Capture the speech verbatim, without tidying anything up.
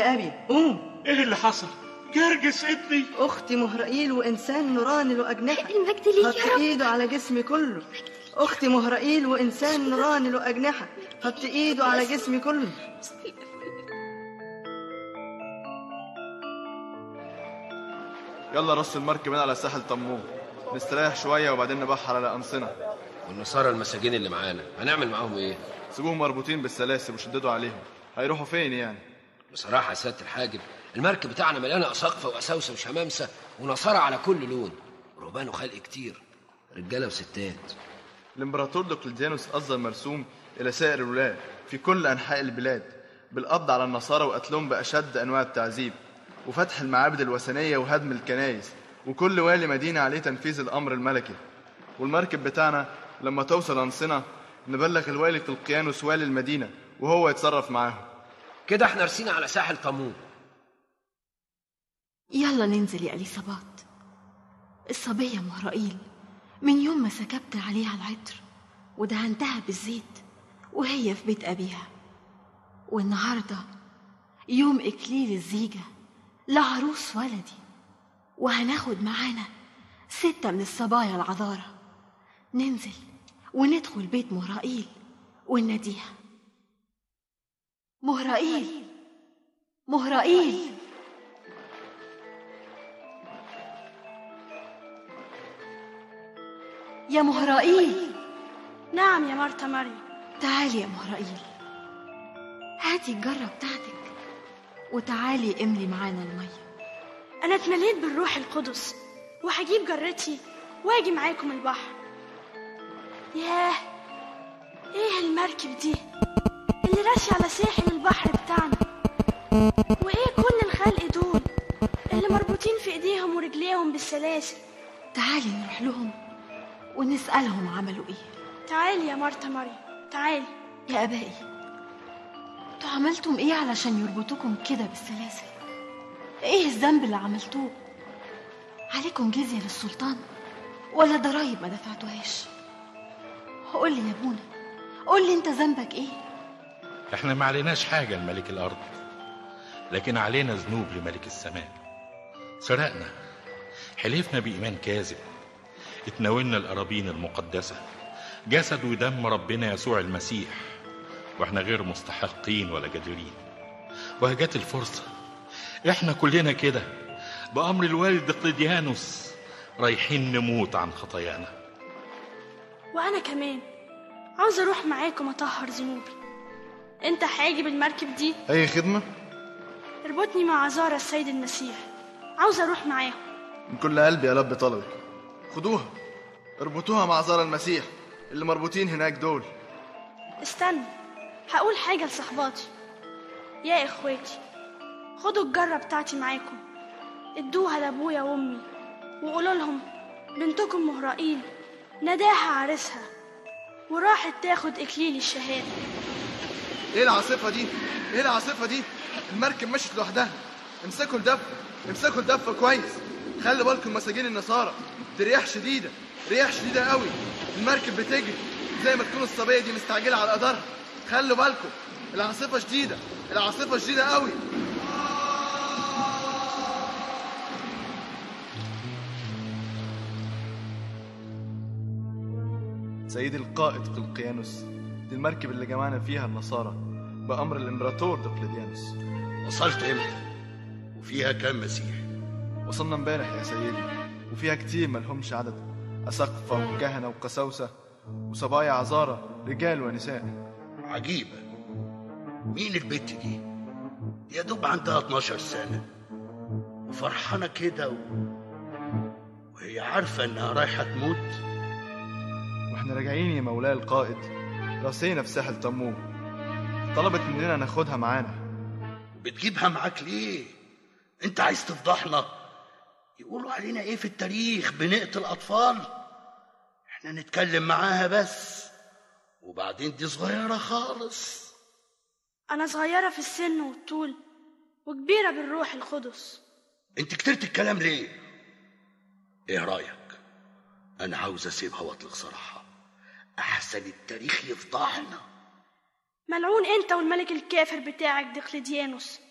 يا أبي قوم. ايه اللي حصل؟ جرجس ابني. أختي مهرائيل وإنسان نوراني له أجنحة. المجد ليك يا رب. حط إيده على جسمي كله. أختي مهرائيل وإنسان نوراني له أجنحة. حط إيده على جسمي كله. يلا رص المركب هنا على ساحل طموح، نستريح شويه وبعدين نبحر على انصنه. والنصارى المساجين اللي معانا هنعمل معاهم ايه؟ سيبوهم مربوطين بالسلاسل وشددوا عليهم، هيروحوا فين يعني؟ بصراحه يا سياده الحاجب المركب بتاعنا مليانه اساقفه واساوسه وشمامسه ونصارى على كل لون، رهبان وخلق كتير، رجاله وستات. الامبراطور دقلديانوس اصدر مرسوم الى سائر الولاة في كل انحاء البلاد بالقبض على النصارى وقتلهم باشد انواع التعذيب وفتح المعابد الوثنيه وهدم الكنائس، وكل والي مدينه عليه تنفيذ الامر الملكي. والمركب بتاعنا لما توصل انصنه نبلغ الوالي قلقيانوس والي المدينه وهو يتصرف معاهم. كده احنا رسينا على ساحل طموح. يلا ننزل يا اليصابات. الصبيه مهرائيل من يوم ما سكبت عليها العطر ودهنتها بالزيت وهي في بيت ابيها، والنهارده يوم اكليل الزيجه لعروس ولدي، وهناخد معانا ستة من الصبايا العذارى. ننزل وندخل بيت مهرائيل ونناديها: مهرائيل مهرائيل. يا مهرائيل. نعم يا مرتا مريم. تعالي يا مهرائيل، هاتي الجرة بتاعتك وتعالي املي معانا المية. أنا اتمليت بالروح القدس وهجيب جرتي واجي معاكم البحر. ياه، ايه المركب دي اللي راشية على ساحل البحر بتاعنا؟ وايه كل الخلق دول اللي مربوطين في ايديهم ورجليهم بالسلاسل؟ تعالي نروح لهم ونسألهم عملوا ايه. تعالي يا مرتا مريم، تعالي. يا ابائي، انتوا عملتم ايه علشان يربطوكم كده بالسلاسل؟ ايه الذنب اللي عملتوه؟ عليكم جزية للسلطان ولا ضرايب ما دفعتوهاش؟ قول لي يا ابونا، قول لي انت ذنبك ايه؟ احنا ما عليناش حاجة لملك الارض، لكن علينا ذنوب لملك السماء. سرقنا، حلفنا بإيمان كاذب، اتناولنا القرابين المقدسة، جسد ودم ربنا يسوع المسيح، واحنا غير مستحقين ولا جديرين. وهجت الفرصة احنا كلنا كده بأمر الوالد دقلديانوس رايحين نموت عن خطايانا. وانا كمان عاوز اروح معاكم اطهر ذنوبي. انت هاجي بالمركب دي؟ اي خدمة؟ اربطني مع عذارى السيد المسيح، عاوز اروح معاهم. من كل قلبي ألبي طلبك. خدوها اربطوها مع عذارى المسيح اللي مربوطين هناك دول. استنى، هقول حاجة لصحباتي. يا اخواتي، خدوا الجرة بتاعتي معاكم، ادوها لابويا وامي وقولوا لهم بنتكم مهرائيل نداها عريسها وراحت تاخد اكليل الشهاده. ايه العاصفه دي؟ ايه العاصفه دي؟ المركب مشت لوحدها. امسكوا الدفه، امسكوا الدفه كويس. خلي بالكم مساجين النصارى، دي رياح شديده، رياح شديده قوي. المركب بتجري زي ما تكون الصبيه دي مستعجله على قدرها. خلوا بالكم، العاصفه شديده، العاصفه شديده قوي. سيدي القائد قلقيانوس، دي المركب اللي جمعنا فيها النصارى بأمر الإمبراطور دقلديانوس. وصلت امتى؟ وفيها كام مسيح؟ وصلنا امبارح يا سيدي، وفيها كتير ملهمش عدد، أساقفة وكهنة وقساوسة وصبايا عذارى رجال ونساء. عجيبة، مين البت دي؟ يا دوب عندها اتناشر سنة وفرحانة كده و... وهي عارفة انها رايحة تموت. واحنا راجعين يا مولاي القائد راسينا في ساحل طموح، طلبت مننا ناخدها معانا. بتجيبها معاك ليه؟ انت عايز تفضحنا؟ يقولوا علينا ايه في التاريخ؟ بنقتل اطفال؟ احنا نتكلم معاها بس، وبعدين دي صغيرة خالص. انا صغيرة في السن والطول وكبيرة بالروح القدس. انت كترت الكلام ليه؟ ايه رأيك؟ انا عاوز اسيبها واطلق صراحة، احسن التاريخ يفضحنا. ملعون انت والملك الكافر بتاعك دقلديانوس